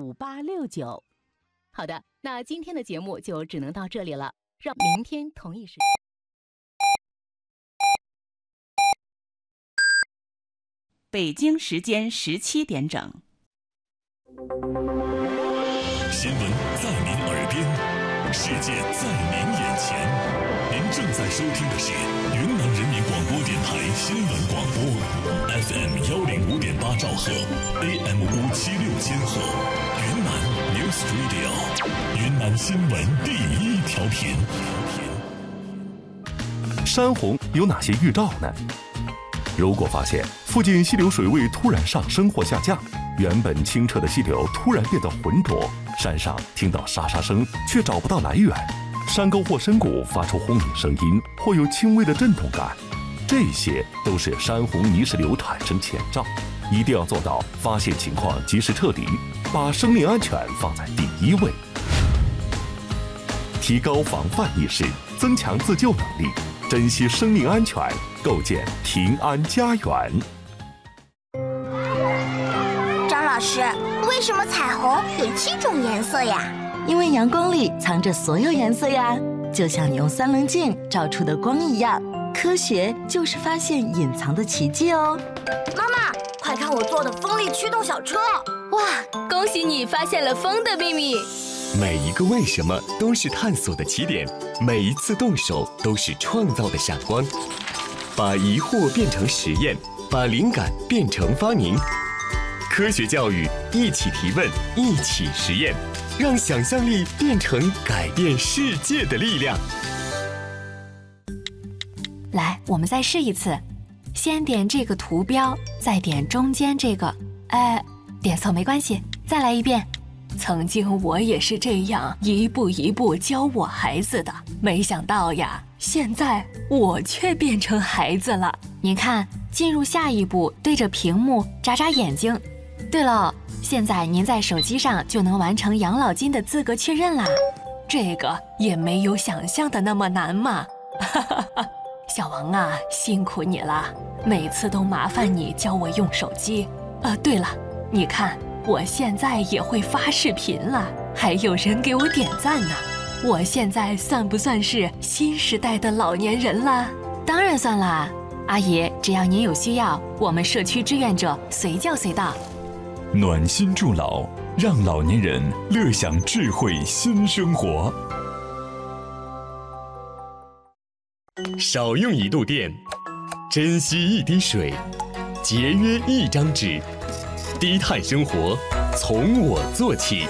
5869。好的，那今天的节目就只能到这里了，让明天同一时间。 北京时间17点整。 新闻在您耳边，世界在您眼前。您正在收听的是云南人民广播电台新闻广播 ，FM 105.8兆赫 ，AM 576千赫，云南 News Radio， 云南新闻第一调频。 山洪有哪些预兆呢？如果发现附近溪流水位突然上升或下降，原本清澈的溪流突然变得浑浊，山上听到沙沙声却找不到来源，山沟或深谷发出轰鸣声音或有轻微的震动感，这些都是山洪泥石流产生前兆，一定要做到发现情况及时撤离，把生命安全放在第一位，提高防范意识，增强自救能力，珍惜生命安全，构建平安家园。 张老师，为什么彩虹有7种颜色呀？ 因为阳光里藏着所有颜色呀，就像你用3棱镜照出的光一样。科学就是发现隐藏的奇迹哦。 妈妈，快看我做的风力驱动小车！ 哇，恭喜你发现了风的秘密！ 每一个为什么都是探索的起点，每一次动手都是创造的闪光。把疑惑变成实验，把灵感变成发明。科学教育，一起提问，一起实验，让想象力变成改变世界的力量。 来，我们再试一次，先点这个图标，再点中间这个，点错没关系，再来一遍。曾经我也是这样一步一步教我孩子的，没想到呀，现在我却变成孩子了。您看，进入下一步，对着屏幕眨眨眼睛。对了，现在您在手机上就能完成养老金的资格确认啦。这个也没有想象的那么难嘛。小王啊，辛苦你了，每次都麻烦你教我用手机。对了，你看我现在也会发视频了，还有人给我点赞呢。我现在算不算是新时代的老年人了？当然算啦，阿姨，只要您有需要，我们社区志愿者随叫随到。 暖心助老，让老年人乐享智慧新生活。 少用1度电，珍惜1滴水，节约1张纸，低碳生活从我做起。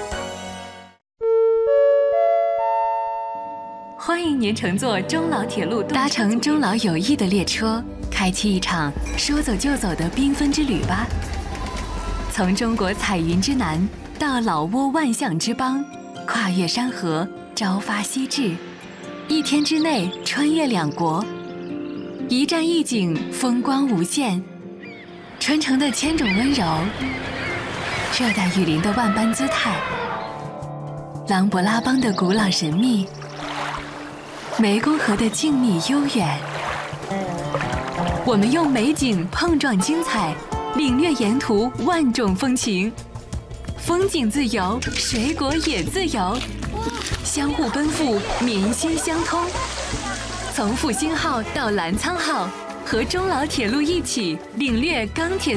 欢迎您乘坐中老铁路，搭乘中老友谊的列车，开启一场说走就走的缤纷之旅吧。从中国彩云之南到老挝万象之邦，跨越山河，朝发夕至，1天之内穿越2国，一站一景，风光无限。传承的千种温柔，热带雨林的万般姿态，琅勃拉邦的古老神秘，湄公河的静谧悠远。我们用美景碰撞精彩，领略沿途万种风情。风景自由，水果也自由，相互奔赴，民心相通。从复兴号到澜沧号，和中老铁路一起领略钢铁